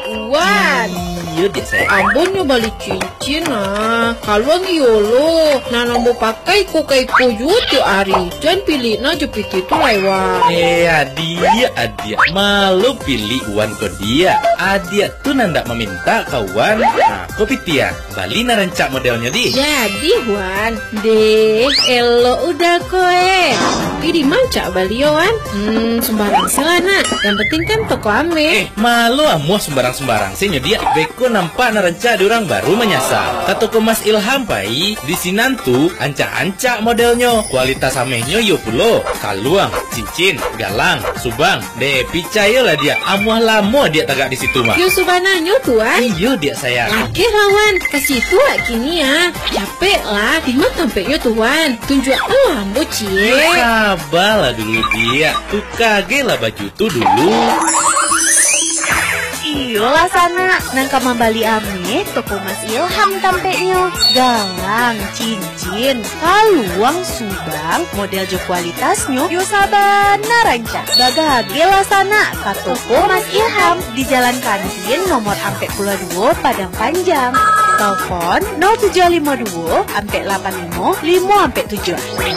Wan, Iya deh saya. ambon nyo balik cincin kalau yolo, nana mau pakai ko kay puyut yo ari. Jangan pilih na jepit itu lewat. Adia, malu pilih Wan ko dia. Adia tuh nanda meminta kawan. Nah, kopi tia, bali na rancak modelnya di. Jadi Wan, deh, elo udah koe. Tapi di manca bali yo Wan. Sembarang selana. Yang penting kan toko ame. Malu amuah sembarang-sembarang sih dia. Beko nampak naranca ada orang baru menyasar. Kata ko Mas Ilham pai, di sinantu ancak-ancak modelnya. Kualitas amehnya yo pulo. Kaluang, cincin, galang, subang. Deh, picayo lah dia. Amuah lama dia tagak di situ mah. Yo subananyo Tuan. Iyo dia sayang. Oke lawan, ke situ kini ya. Capek lah, di mana tampaknya Tuan. Tunjuk alam cie. Sabar lah dulu dia. Tuh kage lah baju tuh dulu. Iyo lah sana, nangka mambali ame toko Mas Ilham tampeknya. Galang, cincin, kaluang, subang, model jo kualitasnya yo sabana ranca. Bagage lah sana, ka toko Mas Ilham di Jalan Kantin nomor ampek 2 Padang Panjang. Telepon 0752 ampek 85 5 ampek 7.